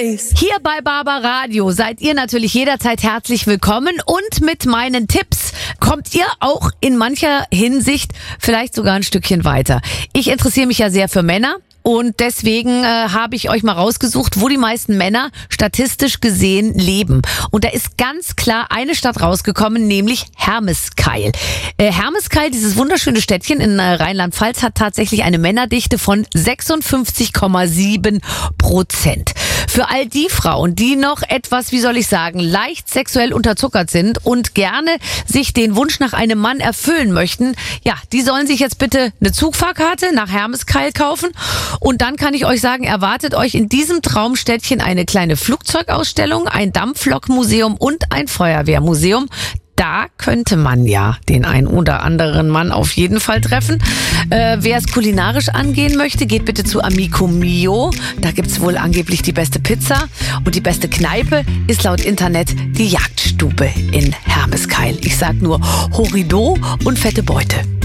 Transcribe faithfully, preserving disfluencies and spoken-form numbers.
face. Hier bei Barbaradio seid ihr natürlich jederzeit herzlich willkommen und mit meinen Tipps kommt ihr auch in mancher Hinsicht vielleicht sogar ein Stückchen weiter. Ich interessiere mich ja sehr für Männer. Und deswegen äh, habe ich euch mal rausgesucht, wo die meisten Männer statistisch gesehen leben. Und da ist ganz klar eine Stadt rausgekommen, nämlich Hermeskeil. Äh, Hermeskeil, dieses wunderschöne Städtchen in äh, Rheinland-Pfalz, hat tatsächlich eine Männerdichte von sechsundfünfzig Komma sieben Prozent. Für all die Frauen, die noch etwas, wie soll ich sagen, leicht sexuell unterzuckert sind und gerne sich den Wunsch nach einem Mann erfüllen möchten, ja, die sollen sich jetzt bitte eine Zugfahrkarte nach Hermeskeil kaufen. Und dann kann ich euch sagen, erwartet euch in diesem Traumstädtchen eine kleine Flugzeugausstellung, ein Dampflokmuseum und ein Feuerwehrmuseum. Da könnte man ja den ein oder anderen Mann auf jeden Fall treffen. Äh, wer es kulinarisch angehen möchte, geht bitte zu Amico Mio. Da gibt's wohl angeblich die beste Pizza. Und die beste Kneipe ist laut Internet die Jagdstube in Hermeskeil. Ich sag nur Horrido und fette Beute.